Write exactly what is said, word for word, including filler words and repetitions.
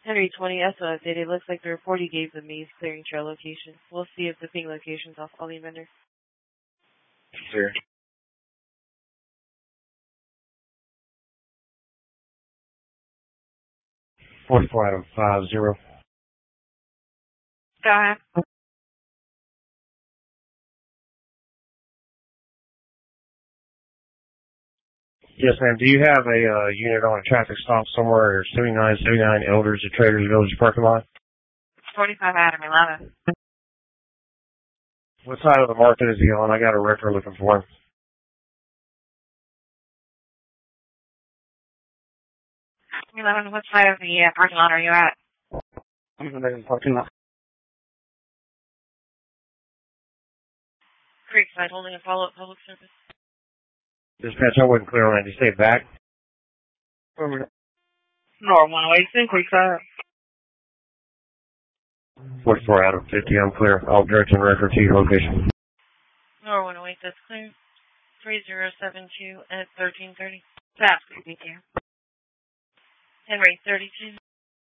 Henry twenty, S O updated. Looks like the report you gave them is clearing trail location. We'll see if the ping location's off all the vendor. Sure. forty-four out of five zero. Go ahead. Yes, ma'am. Do you have a uh, unit on a traffic stop somewhere or seventy-nine seventy-nine Elders at Traders Village parking lot? forty-five Adam eleven. What side of the market is he on? I got a record looking for him. eleven, what side of the uh, parking lot are you at? I'm in the parking lot. Creekside, holding a follow-up public service. Dispatch, I wasn't clear on that. Did you say back? Over. Nor one oh eight, Creekside. forty-four out of fifty, I'm clear. All direction record to your location. Nor one oh eight, that's clear. three zero seven two at thirteen thirty. Fast, thank you. Henry thirty-two.